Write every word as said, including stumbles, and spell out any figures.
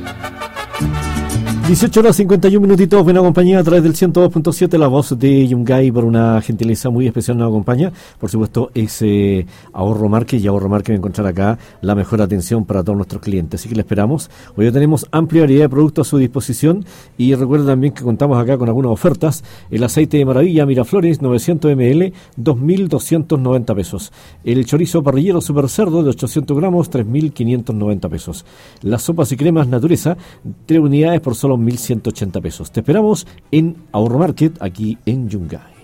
dieciocho horas cincuenta y un minutitos, buena compañía a través del ciento dos punto siete, la voz de Yungay, por una gentileza muy especial nos acompaña. Por supuesto, es eh, Ahorro Market, y Ahorro Market va a encontrar acá la mejor atención para todos nuestros clientes. Así que le esperamos. Hoy ya tenemos amplia variedad de productos a su disposición, y recuerden también que contamos acá con algunas ofertas. El aceite de maravilla Miraflores, novecientos mililitros, dos mil doscientos noventa pesos. El chorizo parrillero super cerdo de ochocientos gramos, tres mil quinientos noventa pesos. Las sopas y cremas Natureza, tres unidades por solo mil ciento ochenta pesos. Te esperamos en Ahorro Market, aquí en Yungay.